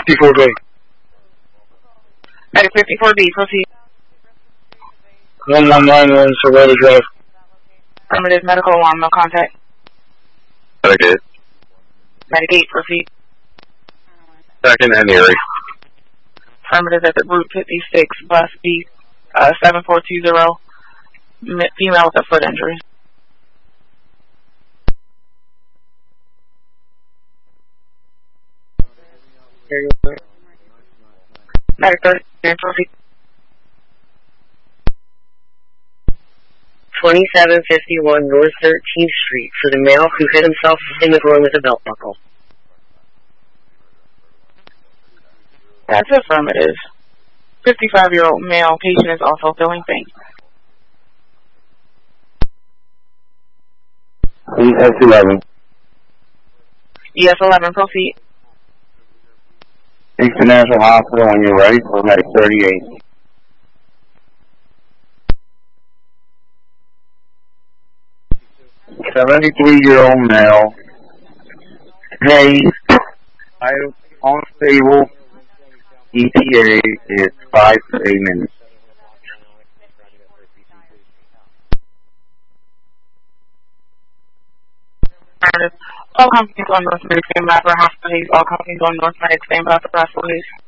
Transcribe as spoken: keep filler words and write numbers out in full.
fifty-four B. Medic fifty-four B, proceed. one one nine one, Surveyor Drive. Affirmative, medical alarm, no contact. Medic eight. Medic eight, proceed. Second and Erie. Affirmative at the Route fifty-six, bus B uh, seven four two zero, female with a foot injury. Medic thirty, proceed. twenty-seven fifty-one North thirteenth Street for the male who hit himself in the groin with a belt buckle. That's affirmative. fifty-five-year-old male patient is also feeling pain. E S eleven. E S eleven, proceed. Kingston National Hospital when you're ready for Medic thirty-eight. seventy-three-year-old male. Hey, I'm unstable. E T A is five to eight minutes. All companies on North Medic stand by for hospitals. All companies on North Medic stand by for hospitals.